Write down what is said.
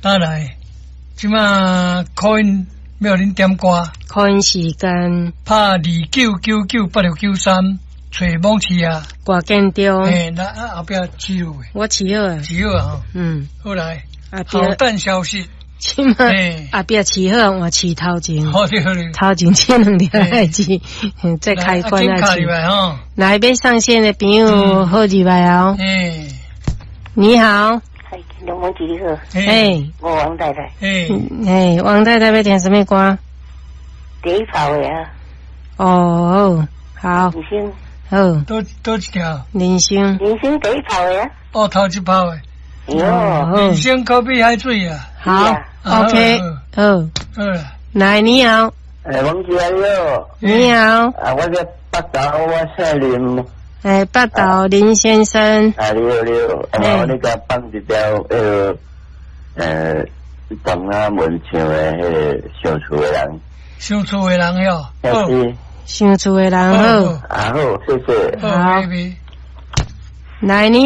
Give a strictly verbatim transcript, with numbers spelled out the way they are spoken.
当然，即马考因要恁点歌， 考因时间拍二九九九八六九三，找网市啊， 挂建中。 诶，那啊后壁记录诶， 我起好啊， 记好啊吼。 嗯， 后来啊好蛋消息， 即马后壁起好，我起头前， 好对好嘞， 头前这两条代志，再开关下去。来，要上线的朋友好入来哦。 诶， 你好。 龙王姐你好， 哎， 我王太太， 哎， 哎，王太太要听什么歌？ 第一炮的啊。 哦，好。 人生。 好。 多多一条。 人生。 人生第一炮的啊。 哦，头一炮的。 哟。 人生可比海水啊。 好 ，OK， 好。 好了。 来，你好。 哎，王姐你好。 你好。 啊，我叫北岛，我姓林。 哎，北岛林先生。 啊，你好，你好，啊，我你甲放一条迄个，呃，东啊文唱的迄个相处的人。 相处的人哟。 好。 相处的人好。 啊好，谢谢。 好， 来，你。